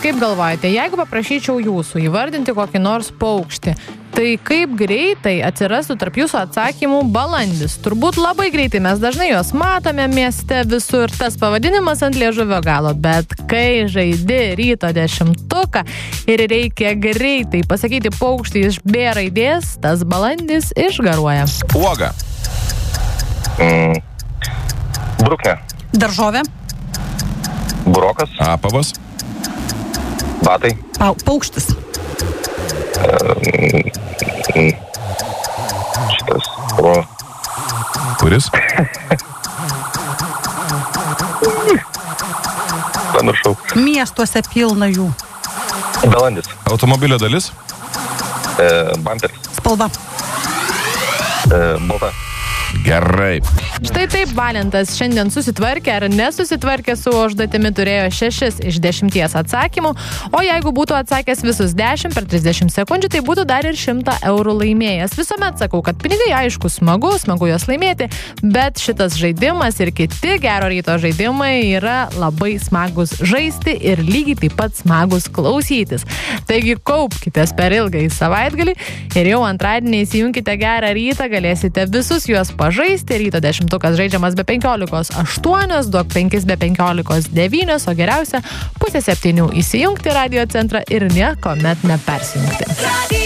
kaip galvojate, jeigu paprašyčiau jūsų įvardinti kokį nors paukštį, tai kaip greitai atsirastų tarp jūsų atsakymų balandis? Turbūt labai greitai, mes dažnai juos matome mieste visur, tas pavadinimas ant liežuvio galo, bet kai žaidi ryto 10 ir reikia greitai pasakyti paukštį iš B raidės, tas balandis išgaruoja. Uoga. Bruknė. Daržovė. Burokas. Apavas. Batai. Paukštis. Šitas. Kuris? Pamiršau. Miestuose pilna jų. Balandis. Automobilio dalis? Bamperis. Spalva. Balta. Gerai. Štai taip Valentas šiandien susitvarkė ar nesusitvarkė su užduotimi, turėjo 6 iš 10 atsakymų, o jeigu būtų atsakęs visus 10 per 30 sekundžių, tai būtų dar ir 100 eurų laimėjęs. Visuomet sakau, kad pinigai aišku smagu juos laimėti, bet šitas žaidimas ir kiti gero ryto žaidimai yra labai smagus žaisti ir lygiai taip pat smagus klausytis. Taigi kaupkitės per ilgąjį savaitgalį ir jau antradienį įsijunkite gerą rytą, galėsite visus juos pažaisti. Ryto 10 žaidžiamas be 15:8, duok 5 be 15:9, o geriausia 6:30 įsijungti radio centrą ir niekuomet nepersijungti.